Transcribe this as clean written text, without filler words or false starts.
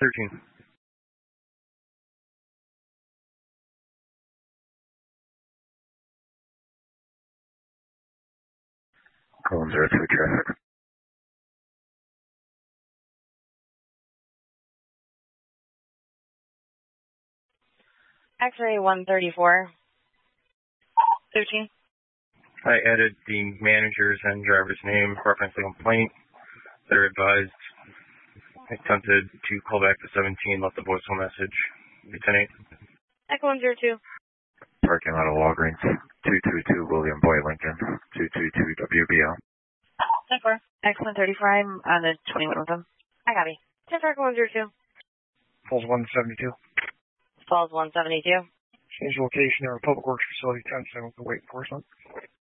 13. Column 02 traffic. X-ray 134. 13. I added the manager's and driver's name, reference the complaint. They're advised. Attempted to call back to 17, left a voicemail message. Lieutenant. Echo 102. Parking lot of Walgreens. 222 William Boyd Lincoln. 222 WBL. X134. I'm on the 21 with them. I copy. 10 for Echo 102. Falls 172. Falls 172. Change location or public works facility 10-7 with the weight enforcement.